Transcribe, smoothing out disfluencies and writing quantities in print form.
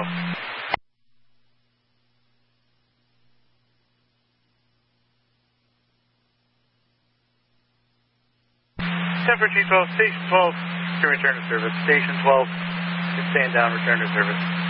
Temper G12, Station 12, can return to service. Station 12, can stand down, return to service.